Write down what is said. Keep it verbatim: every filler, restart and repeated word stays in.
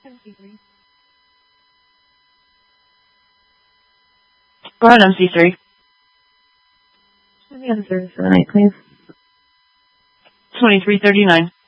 Go ahead, M C three. Show me on the service for the night, please. twenty-three thirty-nine.